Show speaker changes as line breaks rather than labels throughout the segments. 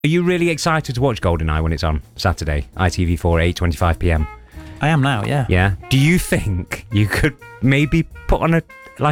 Are you really excited to watch GoldenEye when it's on Saturday? ITV4, 8:25pm.
I am now, yeah.
Yeah. Do you think you could maybe put on a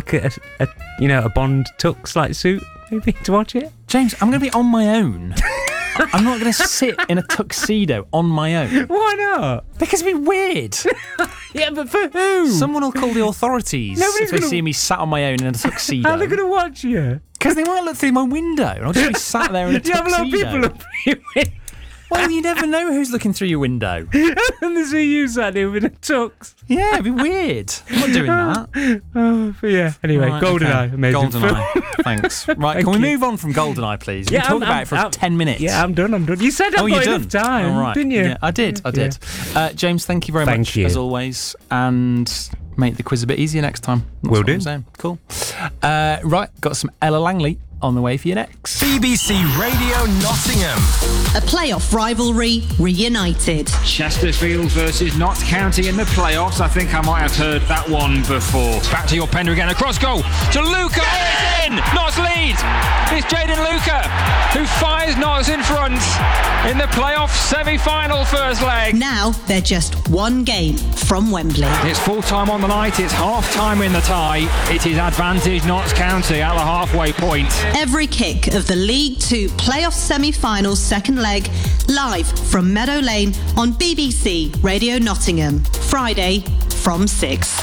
Bond tux like suit maybe to watch it?
James, I'm going to be on my own. I'm not going to sit in a tuxedo on my own.
Why not?
Because it'd be weird.
Yeah, but for who?
Someone will call the authorities if they see me sat on my own in a tuxedo.
How are they going to watch you?
Because they might look through my window and I'll just be sat there in a tuxedo.
You have a lot of people look through your window.
Well, you never know who's looking through your window.
And they see you sat there with a tux.
Yeah, it'd be weird. I'm not doing that.
But yeah, anyway,
right,
GoldenEye,
okay.
amazing
GoldenEye, thanks. Right, can we move on from GoldenEye, please? We talked about it for 10 minutes.
Yeah, I'm done. You said I've got enough time,
all right.
didn't you?
Yeah, I did.
Yeah.
James, thank you very much, as always. And make the quiz a bit easier next time.
Will do.
Cool. Right, got some Ella Langley on the way for you next.
BBC Radio Nottingham.
A playoff rivalry reunited.
Chesterfield versus Notts County in the playoffs. I think I might have heard that one before. Back to your Pender again. Across goal to Luca. Oh, it's in! Notts lead. It's Jaden Luca who fires Notts in front in the playoff semi-final first leg.
Now they're just one game from Wembley.
It's full time on the night. It's half time in the tie. It is advantage Notts County at the halfway point.
Every kick of the League Two playoff semi-final second leg live from Meadow Lane on BBC Radio Nottingham. Friday from 6.